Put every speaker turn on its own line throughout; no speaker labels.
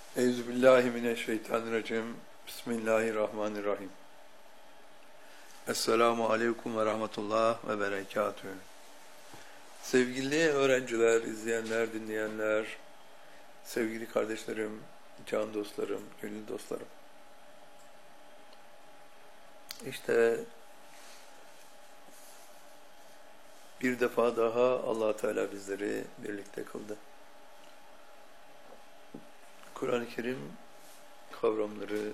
Euzubillahimineşşeytanirracim. Bismillahirrahmanirrahim. Esselamu aleyküm ve rahmetullah ve berekatühü. Sevgili öğrenciler, izleyenler, dinleyenler, sevgili kardeşlerim, can dostlarım, gönül dostlarım. İşte bir defa daha Allah Teala bizleri birlikte kıldı. Kur'an-ı Kerim kavramları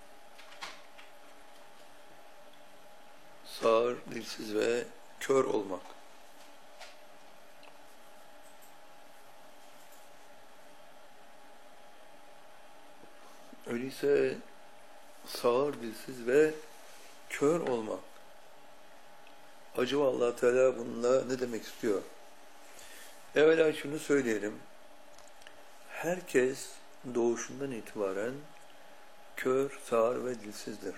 sağır, dilsiz ve kör olmak. Öyleyse sağır, dilsiz ve kör olmak. Acaba Allah Teala bununla ne demek istiyor? Evvela şunu söyleyelim. Herkes doğuşundan itibaren kör, sağır ve dilsizdir.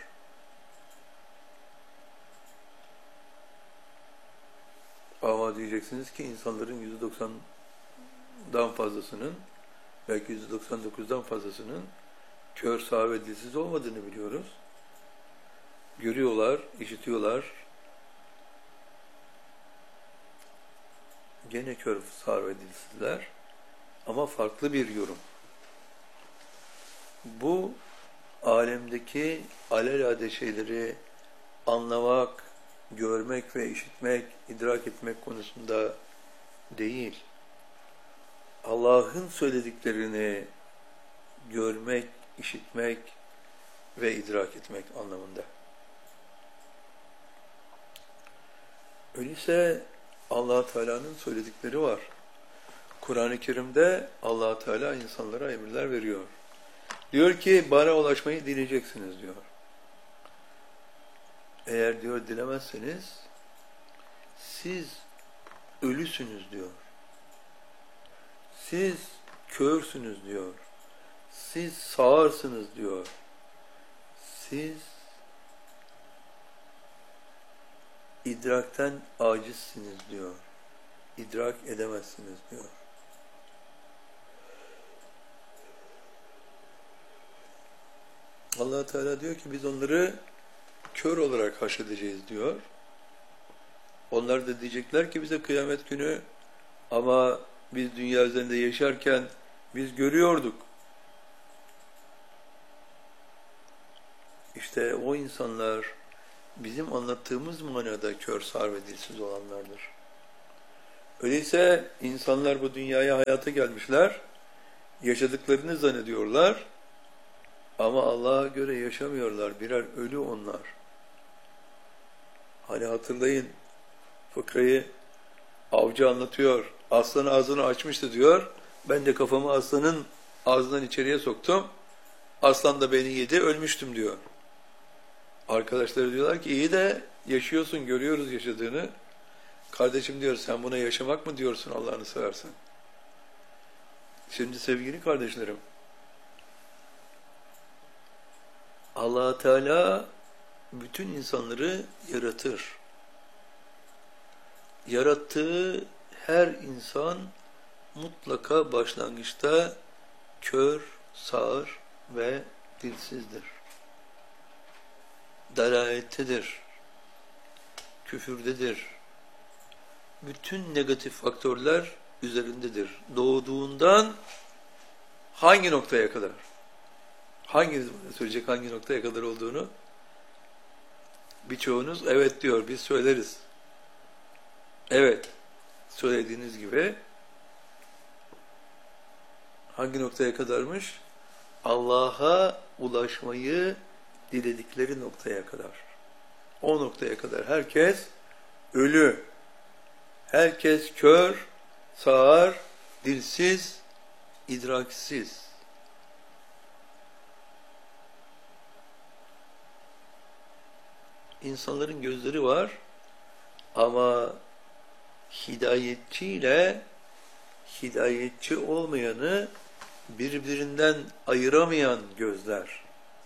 Ama diyeceksiniz ki insanların %90'dan fazlasının, belki %99'dan fazlasının kör, sağır ve dilsiz olmadığını biliyoruz. Görüyorlar, işitiyorlar. Gene kör, sağır ve dilsizler. Ama farklı bir yorum. Bu alemdeki alelade şeyleri anlamak, görmek ve işitmek, idrak etmek konusunda değil, Allah'ın söylediklerini görmek, işitmek ve idrak etmek anlamında. Öyleyse Allah Teala'nın söyledikleri var. Kur'an-ı Kerim'de Allah Teala insanlara emirler veriyor. Diyor ki bana ulaşmayı dileyeceksiniz diyor. Eğer diyor dilemezseniz siz ölüsünüz diyor. Siz körsünüz diyor. Siz sağırsınız diyor. Siz idrakten acizsiniz diyor. İdrak edemezsiniz diyor. Allah Teala diyor ki biz onları kör olarak haşredeceğiz diyor. Onlar da diyecekler ki bize kıyamet günü ama biz dünya üzerinde yaşarken biz görüyorduk. İşte o insanlar bizim anlattığımız manada kör, sağır ve dilsiz olanlardır. Öyleyse insanlar bu dünyaya hayata gelmişler, yaşadıklarını zannediyorlar ama Allah'a göre yaşamıyorlar, birer ölü onlar. Hani hatırlayın, fıkrayı avcı anlatıyor, aslan ağzını açmıştı diyor, ben de kafamı aslanın ağzından içeriye soktum, aslan da beni yedi, ölmüştüm diyor. Arkadaşları diyorlar ki iyi de yaşıyorsun, görüyoruz yaşadığını. Kardeşim diyor, sen buna yaşamak mı diyorsun Allah'ını seversen? Şimdi sevgili kardeşlerim, Allah Teala bütün insanları yaratır. Yarattığı her insan mutlaka başlangıçta kör, sağır ve dilsizdir. Dalalettedir, küfürdedir. Bütün negatif faktörler üzerindedir. Doğduğundan hangi noktaya kadar? Hanginiz bana söyleyecek hangi noktaya kadar olduğunu? Birçoğunuz evet diyor, biz söyleriz. Evet, söylediğiniz gibi hangi noktaya kadarmış? Allah'a ulaşmayı diledikleri noktaya kadar. O noktaya kadar herkes ölü, herkes kör, sağır, dilsiz, idraksiz. İnsanların gözleri var ama hidayetçi ile hidayetçi olmayanı birbirinden ayıramayan gözler.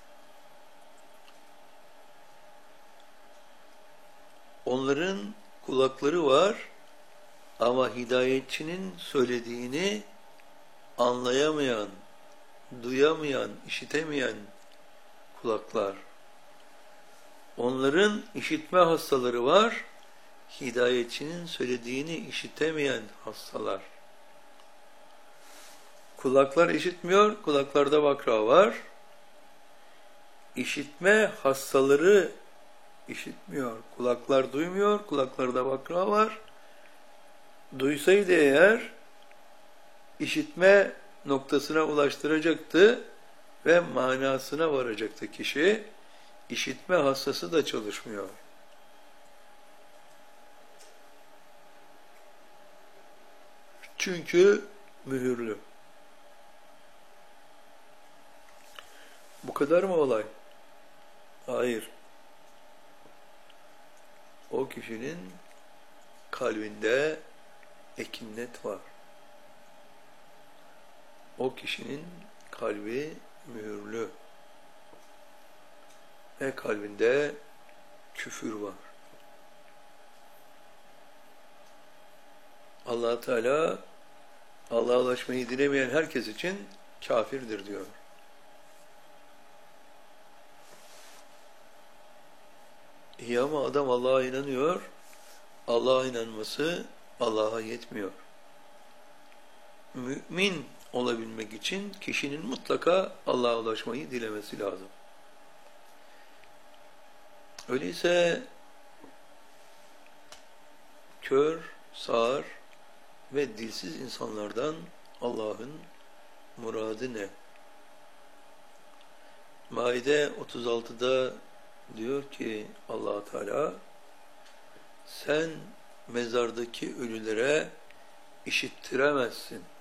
Onların kulakları var ama hidayetçinin söylediğini anlayamayan duyamayan, işitemeyen kulaklar. Onların işitme hastaları var, hidayetçinin söylediğini işitemeyen hastalar. Kulaklar işitmiyor, kulaklarda vakra var. İşitme hastaları işitmiyor, kulaklar duymuyor, kulaklarda vakra var. Duysaydı eğer, işitme noktasına ulaştıracaktı ve manasına varacaktı kişi. İşitme hastası da çalışmıyor. Çünkü mühürlü. Bu kadar mı olay? Hayır. O kişinin kalbinde ekinnet var. O kişinin kalbi mühürlü ve kalbinde küfür var. Allah Teala Allah'a ulaşmayı dilemeyen herkes için kafirdir diyor. İyi ama adam Allah'a inanıyor. Allah'a inanması Allah'a yetmiyor. Mümin olabilmek için kişinin mutlaka Allah'a ulaşmayı dilemesi lazım. Öyleyse kör, sağır ve dilsiz insanlardan Allah'ın muradı ne? Maide 36'da diyor ki Allah Teala, sen mezardaki ölülere işittiremezsin.